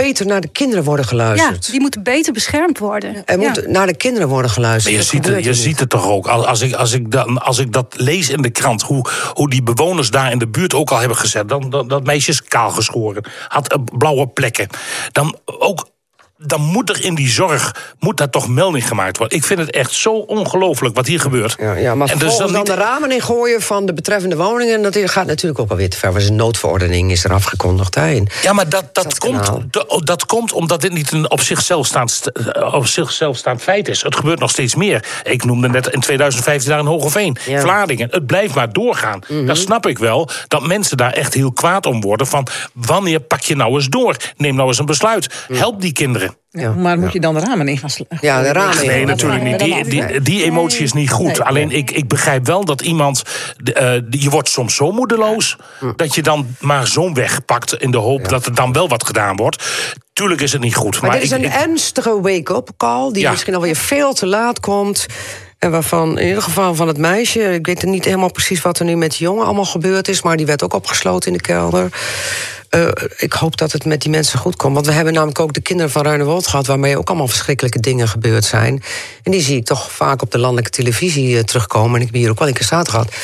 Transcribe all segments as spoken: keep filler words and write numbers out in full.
beter naar de kinderen worden geluisterd. Ja, die moeten beter beschermd worden. Er ja. moet naar de kinderen worden geluisterd. Maar je ziet het, je ziet het toch ook. Als ik, als, ik dat, als ik dat lees in de krant, hoe, hoe die bewoners daar in de buurt ook al hebben gezet. Dan, dan, dat meisje is kaal geschoren, had blauwe plekken. Dan ook. Dan moet er in die zorg moet daar toch melding gemaakt worden. Ik vind het echt zo ongelooflijk wat hier gebeurt. Ja, ja maar vervolgens dus dan, dan niet... de ramen ingooien van de betreffende woningen, dat gaat natuurlijk ook alweer te ver. Want een noodverordening is er afgekondigd. Hè, in ja, maar dat, dat, komt, dat, dat komt omdat dit niet een op zichzelf, staand, op zichzelf staand feit is. Het gebeurt nog steeds meer. Ik noemde net in tweeduizend vijftien daar in Hogeveen. Ja. Vlaardingen. Het blijft maar doorgaan. Mm-hmm. Dan snap ik wel dat mensen daar echt heel kwaad om worden. Van wanneer pak je nou eens door? Neem nou eens een besluit. Mm. Help die kinderen. Ja, maar moet je dan de ramen in gaan slaan? Ja, de ramen. Nee, natuurlijk niet. Die, die, die emotie is niet goed. Nee, Alleen nee. Ik, ik begrijp wel dat iemand... Uh, je wordt soms zo moedeloos... Ja. dat je dan maar zo'n weg pakt... in de hoop ja. dat er dan wel wat gedaan wordt. Tuurlijk is het niet goed. Maar, maar dit is ik, een ik, ernstige wake-up call... die ja. misschien alweer veel te laat komt... En waarvan, in ieder geval van het meisje... ik weet niet helemaal precies wat er nu met die jongen allemaal gebeurd is... maar die werd ook opgesloten in de kelder... Uh, ik hoop dat het met die mensen goed komt. Want we hebben namelijk ook de kinderen van Ruinewold gehad... waarmee ook allemaal verschrikkelijke dingen gebeurd zijn. En die zie ik toch vaak op de landelijke televisie uh, terugkomen. En ik heb hier ook wel een keer zaten gehad.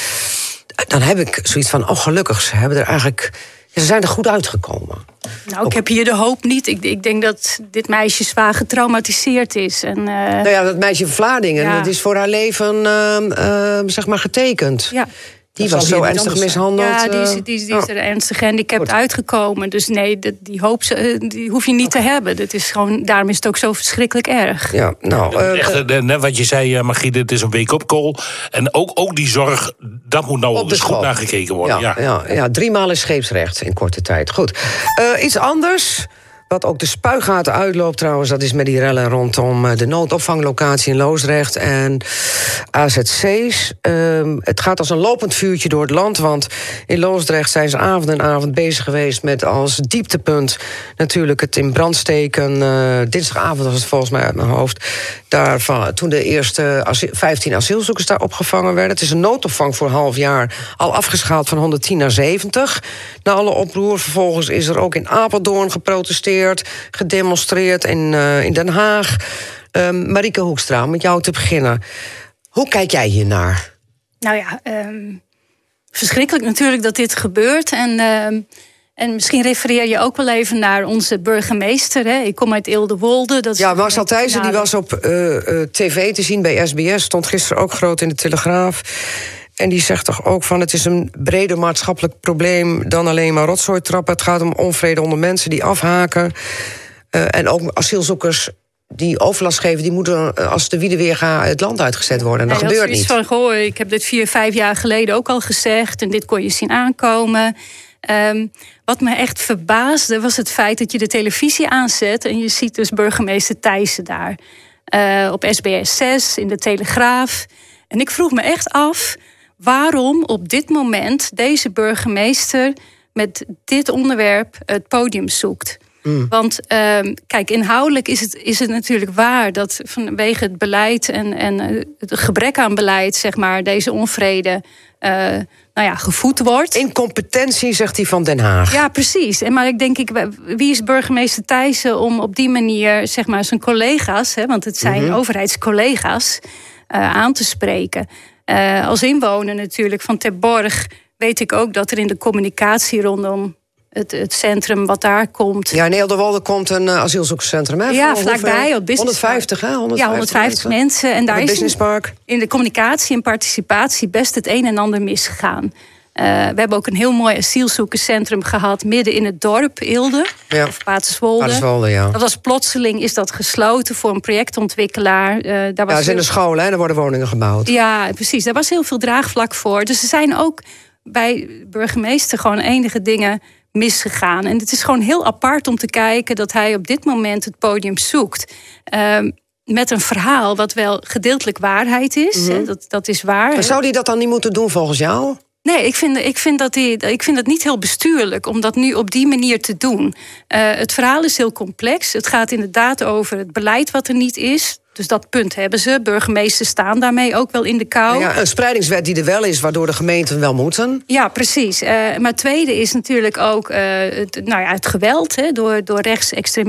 Dan heb ik zoiets van, oh gelukkig, ze hebben er eigenlijk... Ze zijn er goed uitgekomen. Nou, ik heb hier de hoop niet. Ik, ik denk dat dit meisje zwaar getraumatiseerd is. En, uh... nou ja, dat meisje van Vlaardingen, ja. dat is voor haar leven uh, uh, zeg maar getekend. Ja. Die was zo ernstig mishandeld. Ja, die is, die, die is er oh. ernstig gehandicapt Goed. uitgekomen. Dus nee, die, die hoop die hoef je niet okay. te hebben. Dat is gewoon, daarom is het ook zo verschrikkelijk erg. Ja, nou, uh, Echt, net wat je zei, Margriet, het is een wake-up call. En ook, ook die zorg, dat moet nou eens goed naar gekeken worden. Ja, ja. Ja, ja, drie maal is scheepsrecht in korte tijd. Goed. Uh, iets anders... Wat ook de spuigaten uitloopt trouwens, dat is met die rellen rondom de noodopvanglocatie in Loosdrecht en A Z C's. Um, het gaat als een lopend vuurtje door het land, want in Loosdrecht zijn ze avond en avond bezig geweest met als dieptepunt natuurlijk het in brand steken. Uh, dinsdagavond was het volgens mij uit mijn hoofd. Daarvan, toen de eerste vijftien asielzoekers daar opgevangen werden. Het is een noodopvang voor een half jaar, al afgeschaald van honderdtien naar zeventig. Na alle oproer, vervolgens is er ook in Apeldoorn geprotesteerd, gedemonstreerd in, uh, in Den Haag. Um, Marieke Hoekstra, om met jou te beginnen. Hoe kijk jij hiernaar? Nou ja, um, verschrikkelijk natuurlijk dat dit gebeurt. En, um, en misschien refereer je ook wel even naar onze burgemeester. Hè? Ik kom uit Eelde-Wolde. Dat ja, Marcel Thijssen, die was op uh, uh, tv te zien bij S B S. Stond gisteren ook groot in de Telegraaf. En die zegt toch ook van, het is een breder maatschappelijk probleem dan alleen maar rotzooi trappen. Het gaat om onvrede onder mensen die afhaken. Uh, en ook asielzoekers die overlast geven, die moeten als de wielen weer gaan het land uitgezet worden. En dat nee, gebeurt niet. Van, goh, ik heb dit vier, vijf jaar geleden ook al gezegd. En dit kon je zien aankomen. Um, wat me echt verbaasde was het feit dat je de televisie aanzet en je ziet dus burgemeester Thijssen daar. Uh, op S B S zes, in de Telegraaf. En ik vroeg me echt af waarom op dit moment deze burgemeester met dit onderwerp het podium zoekt. Mm. Want uh, kijk, inhoudelijk is het, is het natuurlijk waar dat vanwege het beleid en, en het gebrek aan beleid, zeg maar, deze onvrede uh, nou ja, gevoed wordt. Incompetentie, zegt hij, van Den Haag. Ja, precies. En maar ik denk, ik, wie is burgemeester Thijssen om op die manier, zeg maar, zijn collega's, hè, want het zijn mm-hmm. overheidscollega's, uh, aan te spreken. Uh, als inwoner natuurlijk van Terborg weet ik ook dat er in de communicatie rondom het, het centrum wat daar komt. Ja, in Eelde-Wolde komt een uh, asielzoekerscentrum. Hè, ja, vlakbij op honderdvijftig, hè? honderdvijftig ja, honderdvijftig mensen. mensen. En daar is in, in de communicatie en participatie best het een en ander misgegaan. Uh, we hebben ook een heel mooi asielzoekerscentrum gehad midden in het dorp Eelde, ja. of Paterswolde. Paterswolde, ja. Dat was plotseling is dat gesloten voor een projectontwikkelaar. Uh, daar was ja, dat is in de scholen, hè? Daar worden woningen gebouwd. Ja, precies. Daar was heel veel draagvlak voor. Dus er zijn ook bij burgemeester gewoon enige dingen misgegaan. En het is gewoon heel apart om te kijken dat hij op dit moment het podium zoekt. Uh, met een verhaal wat wel gedeeltelijk waarheid is. Mm-hmm. Hè? Dat, dat is waar. Maar zou hij dat dan niet moeten doen volgens jou? Nee, ik vind, ik, vind dat die, ik vind het niet heel bestuurlijk om dat nu op die manier te doen. Uh, het verhaal is heel complex. Het gaat inderdaad over het beleid wat er niet is. Dus dat punt hebben ze. Burgemeesters staan daarmee ook wel in de kou. Ja, een spreidingswet die er wel is, waardoor de gemeenten wel moeten. Ja, precies. Uh, maar het tweede is natuurlijk ook uh, het, nou ja, het geweld, hè, door, door rechtsextremisme.